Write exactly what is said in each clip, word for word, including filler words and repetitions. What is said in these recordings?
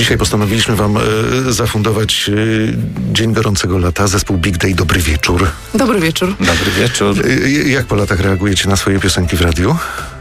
Dzisiaj postanowiliśmy wam e, zafundować e, Dzień Gorącego Lata, zespół Big Day. Dobry wieczór. Dobry wieczór. Dobry wieczór. E, jak po latach reagujecie na swoje piosenki w radiu?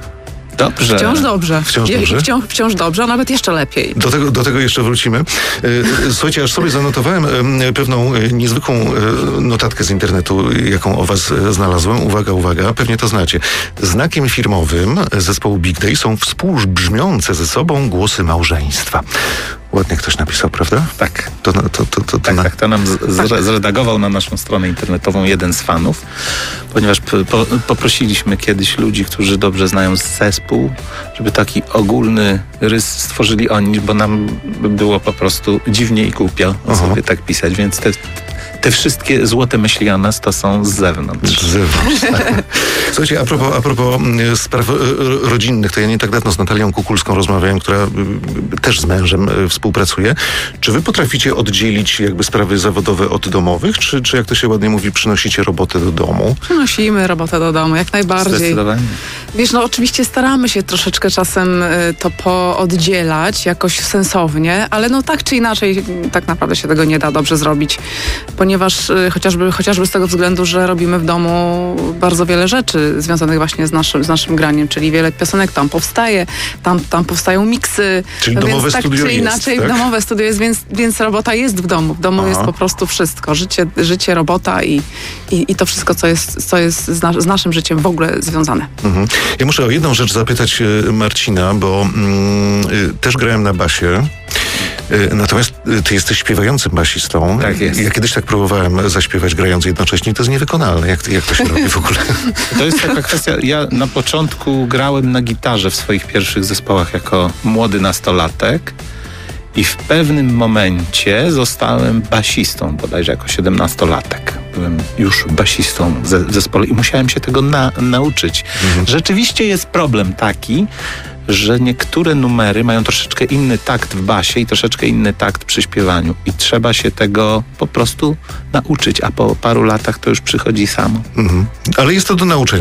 Dobrze. Wciąż dobrze. Wciąż dobrze? Wciąż, wciąż dobrze, a nawet jeszcze lepiej. Do tego, do tego jeszcze wrócimy. E, słuchajcie, aż sobie zanotowałem e, pewną e, niezwykłą e, notatkę z internetu, jaką o was e, znalazłem. Uwaga, uwaga, pewnie to znacie. Znakiem firmowym zespołu Big Day są współbrzmiące ze sobą głosy małżeństwa. Ładnie ktoś napisał, prawda? Tak. To, to, to, to, to Tak, na... tak, to nam z, z, zredagował na naszą stronę internetową jeden z fanów, ponieważ p, po, poprosiliśmy kiedyś ludzi, którzy dobrze znają zespół, żeby taki ogólny rys stworzyli oni, bo nam było po prostu dziwnie i głupio sobie tak pisać, więc te, te wszystkie złote myśli o nas to są z zewnątrz. Z zewnątrz, tak. Słuchajcie, a propos, a propos spraw rodzinnych, to ja nie tak dawno z Natalią Kukulską rozmawiałem, która też z mężem współpracuje. Czy wy potraficie oddzielić jakby sprawy zawodowe od domowych, czy, czy jak to się ładnie mówi, przynosicie robotę do domu? Przynosimy robotę do domu, jak najbardziej. Zdecydowanie. Wiesz, no oczywiście staramy się troszeczkę czasem y, to pooddzielać jakoś sensownie, ale no tak czy inaczej tak naprawdę się tego nie da dobrze zrobić, ponieważ y, chociażby, chociażby z tego względu, że robimy w domu bardzo wiele rzeczy związanych właśnie z naszym, z naszym graniem, czyli wiele piosenek tam powstaje, tam, tam powstają miksy. Czyli więc domowe tak studio czy inaczej jest, tak? domowe studio jest, więc, więc robota jest w domu. W domu Aha. jest po prostu wszystko. Życie, życie robota i, i, i to wszystko, co jest, co jest z, na, z naszym życiem w ogóle związane. Mhm. Ja muszę o jedną rzecz zapytać y, Marcina, bo mm, y, też grałem na basie. Y, natomiast y, ty jesteś śpiewającym basistą. Tak jest. Ja kiedyś tak próbowałem zaśpiewać grając jednocześnie. To jest niewykonalne. Jak, jak to się robi w ogóle? To jest taka kwestia, ja na początku grałem na gitarze w swoich pierwszych zespołach jako młody nastolatek i w pewnym momencie zostałem basistą, bodajże jako siedemnastolatek. Byłem już basistą w zespole i musiałem się tego na, nauczyć. Mhm. Rzeczywiście jest problem taki, że niektóre numery mają troszeczkę inny takt w basie i troszeczkę inny takt przy śpiewaniu i trzeba się tego po prostu nauczyć, a po paru latach to już przychodzi samo. Mhm. Ale jest to do nauczenia.